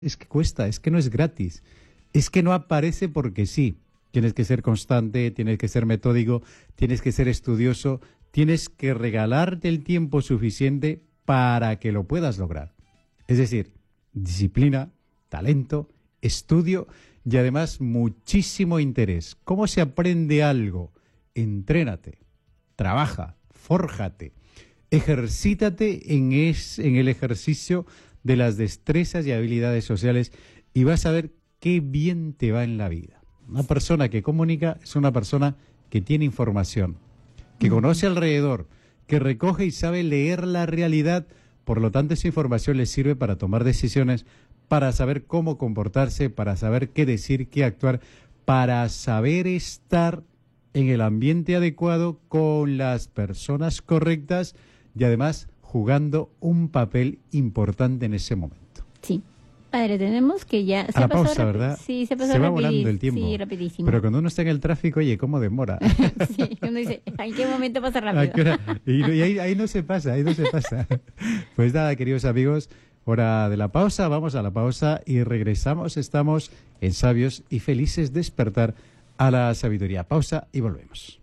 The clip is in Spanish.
es que cuesta, es que no es gratis, es que no aparece porque sí. Tienes que ser constante, tienes que ser metódico, tienes que ser estudioso, tienes que regalarte el tiempo suficiente para que lo puedas lograr. Es decir, disciplina, talento, estudio y además muchísimo interés. ¿Cómo se aprende algo? Entrénate, trabaja, fórjate, ejercítate en el ejercicio de las destrezas y habilidades sociales y vas a ver qué bien te va en la vida. Una persona que comunica es una persona que tiene información, que conoce alrededor, que recoge y sabe leer la realidad. Por lo tanto, esa información le sirve para tomar decisiones, para saber cómo comportarse, para saber qué decir, qué actuar, para saber estar en el ambiente adecuado con las personas correctas y además jugando un papel importante en ese momento. Sí. Padre, tenemos que ya... A la pausa, ¿verdad? Sí, se pasó se va volando el tiempo. Sí, rapidísimo. Pero cuando uno está en el tráfico, oye, ¿cómo demora? Sí, uno dice, ¿en qué momento pasa rápido? Y ahí no se pasa, ahí no se pasa. Pues nada, queridos amigos, hora de la pausa, vamos a la pausa y regresamos. Estamos en Sabios y Felices Despertar a la Sabiduría. Pausa y volvemos.